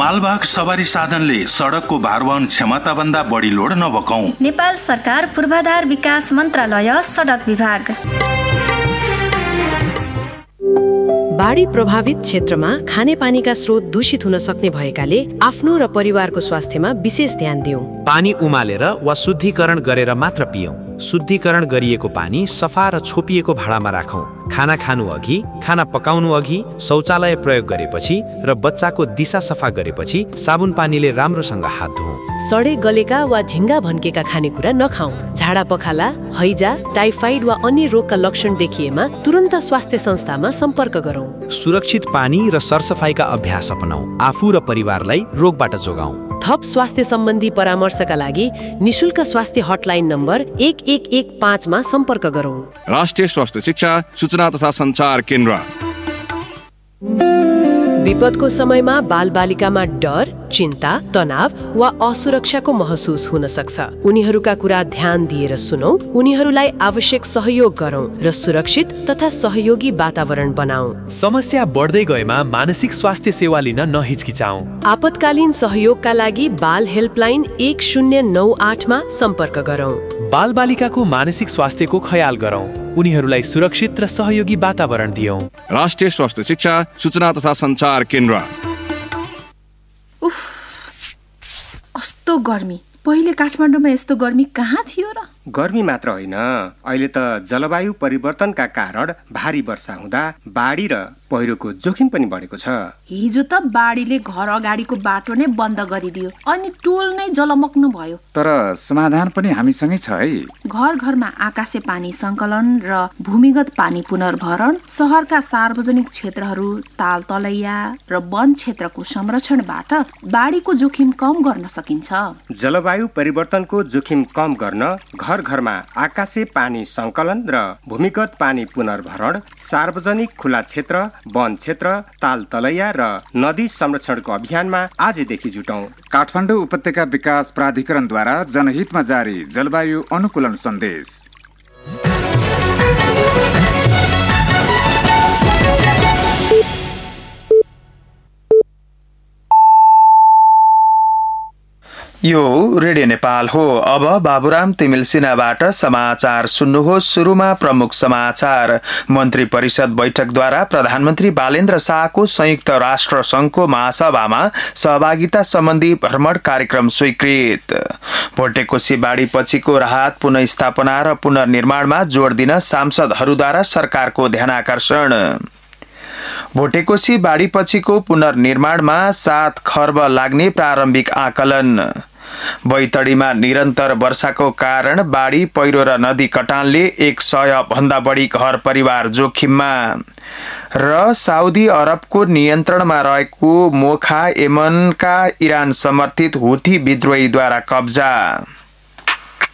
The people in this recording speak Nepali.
मालवाहक सवारी साधनले सडकको भारवहन क्षमताभन्दा बढी लोड नबोकाऊ। नेपाल सरकार पूर्वाधार विकास मन्त्रालय सडक विभाग। बाढी प्रभावित क्षेत्रमा खानेपानीका स्रोत दूषित हुन सक्ने भएकाले आफ्नो र परिवारको स्वास्थ्यमा विशेष ध्यान दिउँ। पानी उमालेर वा शुद्धिकरण गरेर मात्र पियौँ। शुद्धिकरण गरिएको पानी सफा र छोपिएको भाँडामा राखौँ। खाना खानु अघि, खाना पकाउनु अघि, शौचालय प्रयोग गरेपछि र बच्चाको दिशा सफा गरेपछि साबुन पानीले राम्रोसँग हात धुऔँ। सडे गलेका वा झिङ्गा भन्केका खानेकुरा नखाऊ। झाडा पखाला, हैजा, टाइफाइड वा अन्य रोगका लक्षण देखिएमा तुरन्त स्वास्थ्य संस्थामा सम्पर्क गरौँ। सुरक्षित पानी र सरसफाइका अभ्यास अपनाऊ। आफू र परिवारलाई रोगबाट जोगाऊ। थप स्वास्थ्य सम्बन्धी परामर्शका लागि निशुल्क स्वास्थ्य हटलाइन नम्बर 1115 मा सम्पर्क गरौँ। राष्ट्रिय स्वास्थ्य शिक्षा सूचना तथा सञ्चार केन्द्र। विपदको समयमा बालबालिकामा डर, चिन्ता, तनाव वा असुरक्षाको महसुस हुन सक्छ। उनीहरूका कुरा ध्यान दिएर सुनौ, उनीहरूलाई आवश्यक सहयोग गरौँ र सुरक्षित तथा सहयोगी वातावरण बनाऊ। समस्या बढ्दै गएमा मानसिक स्वास्थ्य सेवा लिन नहिचकिचाऊ। आपतकालीन सहयोगका लागि बाल हेल्पलाइन 1098 मा सम्पर्क गरौँ। बालबालिकाको मानसिक स्वास्थ्यको ख्याल गरौँ। उनीहरूलाई सुरक्षित र सहयोगी वातावरण दियौँ। राष्ट्रिय स्वास्थ्य शिक्षा सूचना तथा सञ्चार केन्द्र। उफ, कस्तो गर्मी! पहिले काठमाडौँमा यस्तो गर्मी कहाँ थियो र? गर्मी मात्र होइन, अहिले त जलवायु परिवर्तनका कारण भारी वर्षा हुँदा बाढी र पहिरोको जोखिम पनि बढेको छ। हिजो त बाढीले घर अगाडिको बाटो नै बन्द गरिदियो अनि टोल नै जलमग्न भयो। तर समाधान पनि हामीसँगै छ है। घर घरमा आकाशे पानी संकलन र भूमिगत पानी पुनर्भरण, शहरका सार्वजनिक क्षेत्रहरू, ताल तलैया र वन क्षेत्रको संरक्षणबाट बाढीको जोखिम कम गर्न सकिन्छ। जलवायु परिवर्तनको जोखिम कम गर्न घर घरमा आकाशे पानी संकलन र भूमिगत पानी पुनर्भरण, सार्वजनिक खुला क्षेत्र, वन क्षेत्र, ताल तलैया र नदी संरक्षणको अभियानमा आजदेखि जुटौं। काठमाडौँ उपत्यका विकास प्राधिकरणद्वारा जनहितमा जारी जलवायु अनुकूलन सन्देश। यो रेडियो नेपाल हो। अब बाबुराम तिमिल सिन्हाबाट समाचार सुन्नुहोस्। सुरुमा प्रमुख समाचार। मन्त्री परिषद बैठकद्वारा प्रधानमन्त्री बालेन्द्र शाहको संयुक्त राष्ट्र संघको महासभामा सहभागिता सम्बन्धी भ्रमण कार्यक्रम स्वीकृत। भोटेकोशी बाढी पछिको राहत, पुनर्स्थापना र पुनर्निर्माणमा जोड दिन सांसदहरूद्वारा सरकारको ध्यानाकर्षण। भोटेकोशी बाढी पछिको पुनर्निर्माणमा 7 खर्ब लाग्ने प्रारम्भिक आकलन। बैतडीमा निरन्तर वर्षाको कारण बाढी, पहिरो र नदी कटानले 100 भन्दा बढी घर परिवार जोखिममा। र साउदी अरबको नियन्त्रणमा रहेको मोखा यमनका इरान समर्थित हुथी विद्रोहीद्वारा कब्जा।